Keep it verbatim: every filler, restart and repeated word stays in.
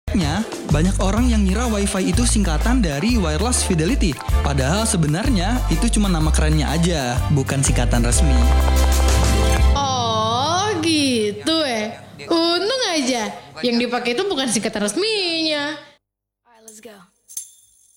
Nya, banyak orang yang ngira WiFi itu singkatan dari Wireless Fidelity. Padahal sebenarnya itu cuma nama kerennya aja, bukan singkatan resmi. Oh gitu eh. Untung aja yang dipakai itu bukan singkatan resminya. Alright, let's go.